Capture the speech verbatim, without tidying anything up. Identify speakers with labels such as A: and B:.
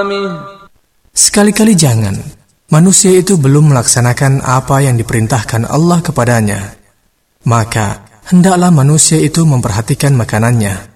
A: طعامه.
B: Sekali-kali jangan manusia itu belum melaksanakan apa yang diperintahkan Allah kepadanya, maka hendaklah manusia itu memperhatikan makanannya.